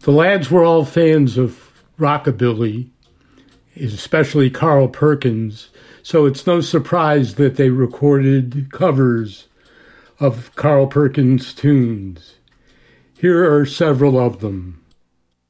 The lads were all fans of rockabilly, especially Carl Perkins, so it's no surprise that they recorded covers of Carl Perkins tunes. Here are several of them.